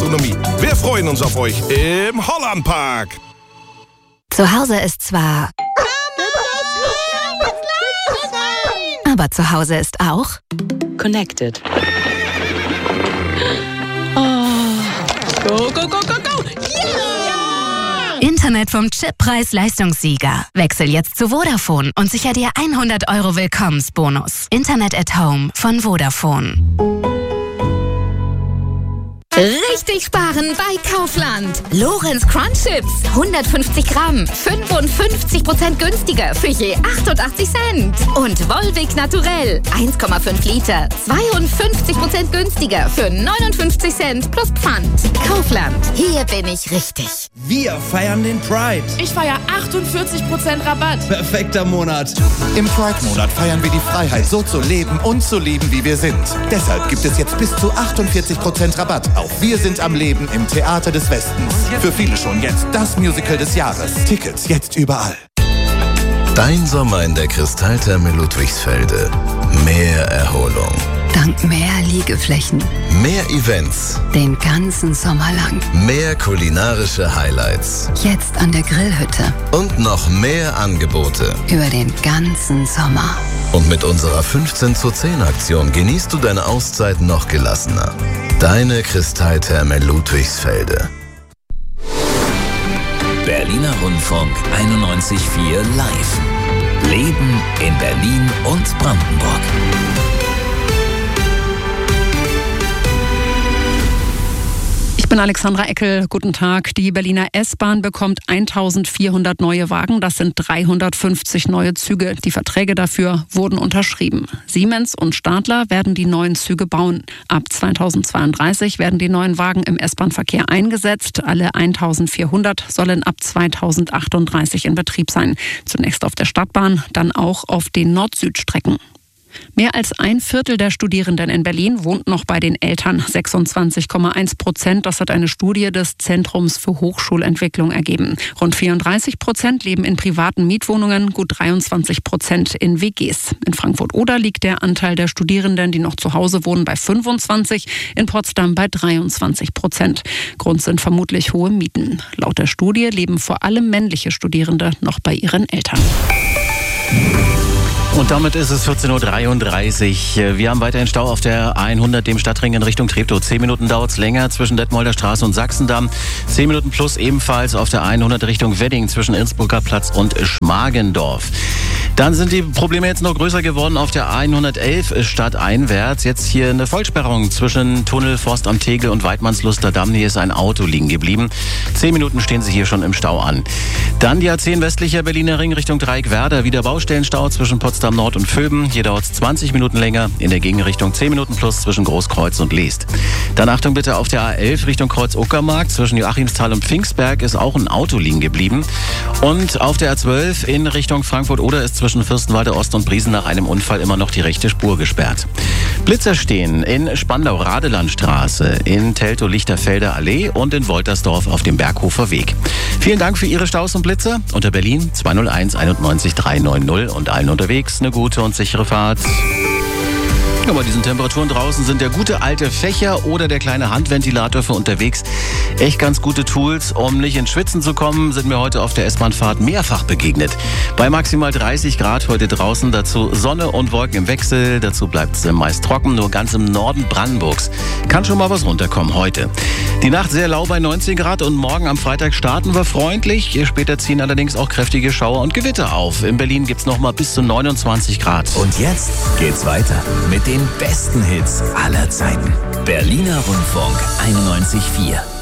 Gastronomie. Wir freuen uns auf euch im Hollandpark. Zu Hause ist zwar... Aber zu Hause ist auch... Connected. Oh. Go, go, go, go, go! Yeah! Internet vom Chippreis-Leistungssieger. Wechsel jetzt zu Vodafone und sicher dir 100 € Willkommensbonus. Internet at Home von Vodafone. Richtig sparen bei Kaufland. Lorenz Crunch Chips, 150 Gramm, 55% günstiger für je 88 Cent. Und Volvic Naturell, 1,5 Liter, 52% günstiger für 59 Cent plus Pfand. Kaufland, hier bin ich richtig. Wir feiern den Pride. Ich feiere 48% Rabatt. Perfekter Monat. Im Pride-Monat feiern wir die Freiheit, so zu leben und zu lieben, wie wir sind. Deshalb gibt es jetzt bis zu 48% Rabatt auf Wir sind am Leben im Theater des Westens. Für viele schon jetzt das Musical des Jahres. Tickets jetzt überall. Dein Sommer in der Kristalltherme Ludwigsfelde. Mehr Erholung. Dank mehr Liegeflächen. Mehr Events. Den ganzen Sommer lang. Mehr kulinarische Highlights. Jetzt an der Grillhütte. Und noch mehr Angebote. Über den ganzen Sommer. Und mit unserer 15:10 genießt du deine Auszeit noch gelassener. Deine Kristalltherme Ludwigsfelde. Berliner Rundfunk 91.4 live. Leben in Berlin und Brandenburg. Ich bin Alexandra Eckel. Guten Tag. Die Berliner S-Bahn bekommt 1400 neue Wagen. Das sind 350 neue Züge. Die Verträge dafür wurden unterschrieben. Siemens und Stadler werden die neuen Züge bauen. Ab 2032 werden die neuen Wagen im S-Bahn-Verkehr eingesetzt. Alle 1400 sollen ab 2038 in Betrieb sein. Zunächst auf der Stadtbahn, dann auch auf den Nord-Süd-Strecken. Mehr als 1/4 der Studierenden in Berlin wohnt noch bei den Eltern, 26,1%. Das hat eine Studie des Zentrums für Hochschulentwicklung ergeben. Rund 34% leben in privaten Mietwohnungen, gut 23% in WGs. In Frankfurt-Oder liegt der Anteil der Studierenden, die noch zu Hause wohnen, bei 25%, in Potsdam bei 23%. Grund sind vermutlich hohe Mieten. Laut der Studie leben vor allem männliche Studierende noch bei ihren Eltern. Und damit ist es 14.33 Uhr. Wir haben weiterhin Stau auf der 100, dem Stadtring in Richtung Treptow. 10 Minuten dauert es länger zwischen Detmolder Straße und Sachsendamm. 10 Minuten plus ebenfalls auf der 100 Richtung Wedding zwischen Innsbrucker Platz und Schmargendorf. Dann sind die Probleme jetzt noch größer geworden auf der 111 stadteinwärts. Jetzt hier eine Vollsperrung zwischen Tunnel, Forst am Tegel und Weidmannsluster Damm. Hier ist ein Auto liegen geblieben. 10 Minuten stehen Sie hier schon im Stau an. Dann die A10 westlicher Berliner Ring Richtung Dreieckwerder. Wieder Baustellenstau zwischen Potsdam Nord und Vöben. Hier dauert es 20 Minuten länger. In der Gegenrichtung 10 Minuten plus zwischen Großkreuz und Leest. Dann Achtung bitte auf der A11 Richtung Kreuz-Uckermark. Zwischen Joachimsthal und Pfingstberg ist auch ein Auto liegen geblieben. Und auf der A12 in Richtung Frankfurt-Oder ist zwischen Fürstenwalde Ost und Briesen nach einem Unfall immer noch die rechte Spur gesperrt. Blitzer stehen in Spandau-Radelandstraße, in Teltow-Lichterfelder Allee und in Woltersdorf auf dem Berghofer Weg. Vielen Dank für Ihre Staus und Blitzer. Unter Berlin 201 91 390 und allen unterwegs eine gute und sichere Fahrt. Ja, bei diesen Temperaturen draußen sind der gute alte Fächer oder der kleine Handventilator für unterwegs echt ganz gute Tools. Um nicht ins Schwitzen zu kommen, sind mir heute auf der S-Bahn-Fahrt mehrfach begegnet. Bei maximal 30 Grad heute draußen, dazu Sonne und Wolken im Wechsel. Dazu bleibt es meist trocken, nur ganz im Norden Brandenburgs kann schon mal was runterkommen heute. Die Nacht sehr lau bei 19 Grad und morgen am Freitag starten wir freundlich. Später ziehen allerdings auch kräftige Schauer und Gewitter auf. In Berlin gibt es noch mal bis zu 29 Grad. Und jetzt geht's weiter mit den besten Hits aller Zeiten. Berliner Rundfunk 91.4.